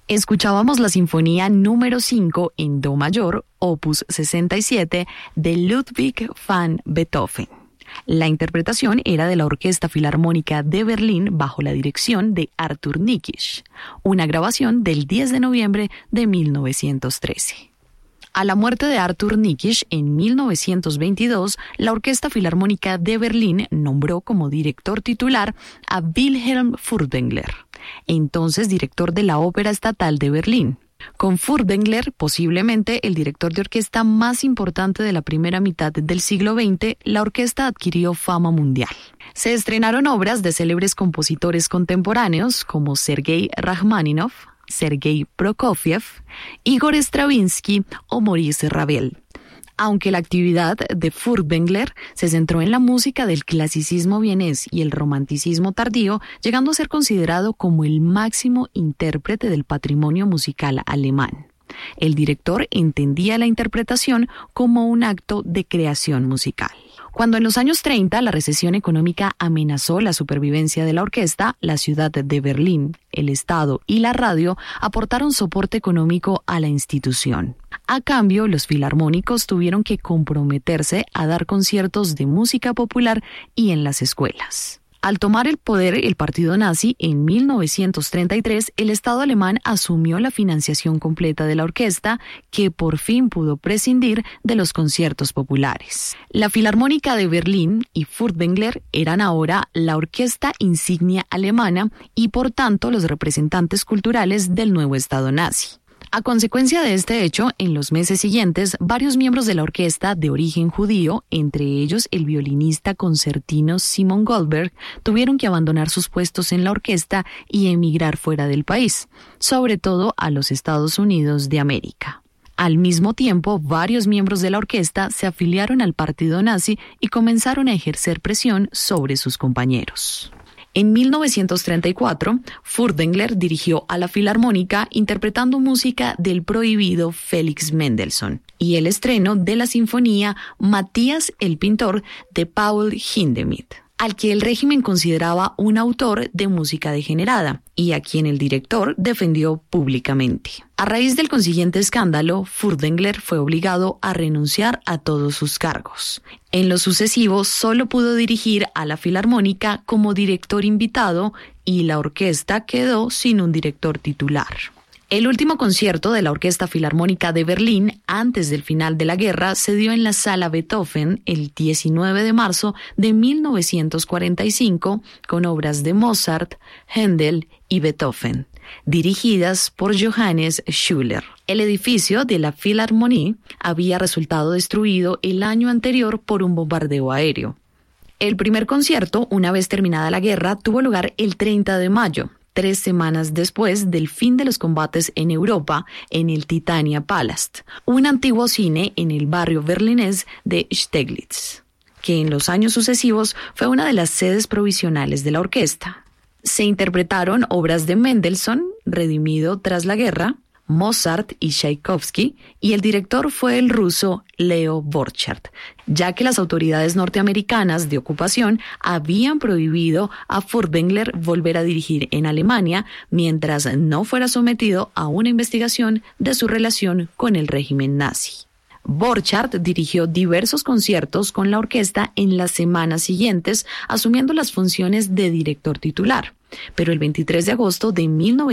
Escuchábamos la Sinfonía número 5 en Do mayor, opus 67, de Ludwig van Beethoven. La interpretación era de la Orquesta Filarmónica de Berlín bajo la dirección de Arthur Nikisch, una grabación del 10 de noviembre de 1913. A la muerte de Arthur Nikisch en 1922, la Orquesta Filarmónica de Berlín nombró como director titular a Wilhelm Furtwängler, entonces director de la Ópera Estatal de Berlín. Con Furtwängler, posiblemente el director de orquesta más importante de la primera mitad del siglo XX, la orquesta adquirió fama mundial. Se estrenaron obras de célebres compositores contemporáneos como Sergei Rachmaninoff, Sergei Prokofiev, Igor Stravinsky o Maurice Ravel. Aunque la actividad de Furtwängler se centró en la música del clasicismo vienés y el romanticismo tardío, llegando a ser considerado como el máximo intérprete del patrimonio musical alemán. El director entendía la interpretación como un acto de creación musical. Cuando en los años 30 la recesión económica amenazó la supervivencia de la orquesta, la ciudad de Berlín, el Estado y la radio aportaron soporte económico a la institución. A cambio, los filarmónicos tuvieron que comprometerse a dar conciertos de música popular y en las escuelas. Al tomar el poder el partido nazi en 1933, el Estado alemán asumió la financiación completa de la orquesta, que por fin pudo prescindir de los conciertos populares. La Filarmónica de Berlín y Furtwängler eran ahora la orquesta insignia alemana y por tanto los representantes culturales del nuevo Estado nazi. A consecuencia de este hecho, en los meses siguientes, varios miembros de la orquesta de origen judío, entre ellos el violinista concertino Simon Goldberg, tuvieron que abandonar sus puestos en la orquesta y emigrar fuera del país, sobre todo a los Estados Unidos de América. Al mismo tiempo, varios miembros de la orquesta se afiliaron al partido nazi y comenzaron a ejercer presión sobre sus compañeros. En 1934, Furtwängler dirigió a la Filarmónica interpretando música del prohibido Félix Mendelssohn y el estreno de la sinfonía Matías el Pintor de Paul Hindemith, al que el régimen consideraba un autor de música degenerada y a quien el director defendió públicamente. A raíz del consiguiente escándalo, Furtwängler fue obligado a renunciar a todos sus cargos. En lo sucesivo, solo pudo dirigir a la Filarmónica como director invitado y la orquesta quedó sin un director titular. El último concierto de la Orquesta Filarmónica de Berlín, antes del final de la guerra, se dio en la Sala Beethoven el 19 de marzo de 1945, con obras de Mozart, Händel y Beethoven, dirigidas por Johannes Schuller. El edificio de la Philharmonie había resultado destruido el año anterior por un bombardeo aéreo. El primer concierto, una vez terminada la guerra, tuvo lugar el 30 de mayo. 3 semanas después del fin de los combates en Europa, en el Titania Palast, un antiguo cine en el barrio berlinés de Steglitz, que en los años sucesivos fue una de las sedes provisionales de la orquesta. Se interpretaron obras de Mendelssohn, redimido tras la guerra, Mozart y Tchaikovsky, y el director fue el ruso Leo Borchardt, ya que las autoridades norteamericanas de ocupación habían prohibido a Furtwängler volver a dirigir en Alemania mientras no fuera sometido a una investigación de su relación con el régimen nazi. Borchardt dirigió diversos conciertos con la orquesta en las semanas siguientes, asumiendo las funciones de director titular. Pero el 23 de agosto de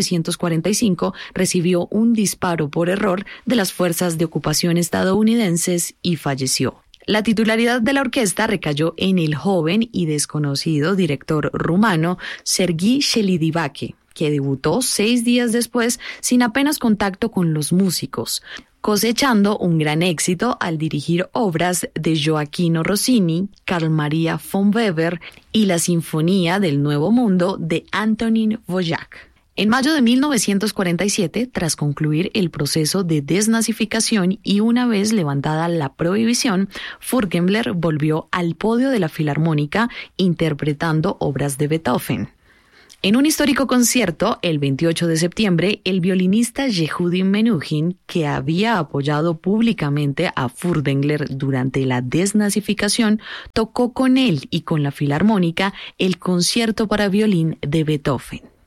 1945 recibió un disparo por error de las fuerzas de ocupación estadounidenses y falleció. La titularidad de la orquesta recayó en el joven y desconocido director rumano Sergiy Celibidache, que debutó 6 días después sin apenas contacto con los músicos, cosechando un gran éxito al dirigir obras de Gioachino Rossini, Carl Maria von Weber y la Sinfonía del Nuevo Mundo de Antonín Dvořák. En mayo de 1947, tras concluir el proceso de desnazificación y una vez levantada la prohibición, Furtwängler volvió al podio de la Filarmónica interpretando obras de Beethoven. En un histórico concierto, el 28 de septiembre, el violinista Yehudi Menuhin, que había apoyado públicamente a Furtwängler durante la desnazificación, tocó con él y con la Filarmónica el concierto para violín de Beethoven.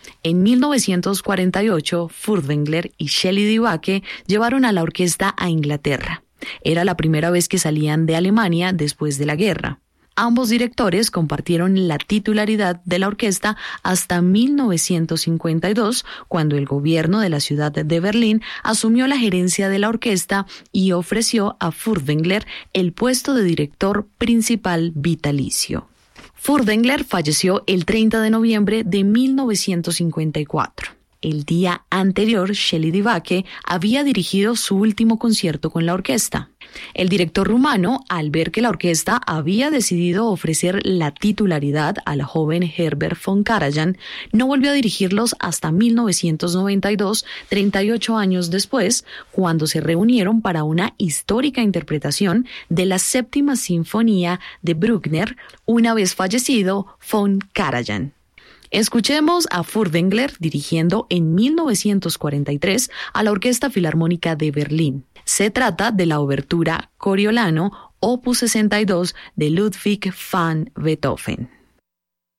En 1948, Furtwängler y Shelley DeBacke llevaron a la orquesta a Inglaterra. Era la primera vez que salían de Alemania después de la guerra. Ambos directores compartieron la titularidad de la orquesta hasta 1952, cuando el gobierno de la ciudad de Berlín asumió la gerencia de la orquesta y ofreció a Furtwängler el puesto de director principal vitalicio. Furtwängler falleció el 30 de noviembre de 1954. El día anterior, Shelley DeBacke había dirigido su último concierto con la orquesta. El director rumano, al ver que la orquesta había decidido ofrecer la titularidad al joven Herbert von Karajan, no volvió a dirigirlos hasta 1992, 38 años después, cuando se reunieron para una histórica interpretación de la Séptima Sinfonía de Bruckner, una vez fallecido von Karajan. Escuchemos a Furtwängler dirigiendo en 1943 a la Orquesta Filarmónica de Berlín. Se trata de la obertura Coriolano, opus 62 de Ludwig van Beethoven.